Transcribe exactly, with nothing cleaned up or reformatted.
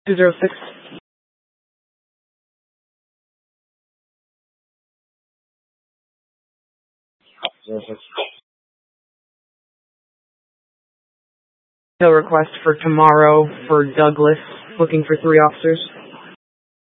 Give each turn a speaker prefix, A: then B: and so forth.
A: two zero six.
B: zero six.
A: No request for tomorrow for Douglas, looking for three officers.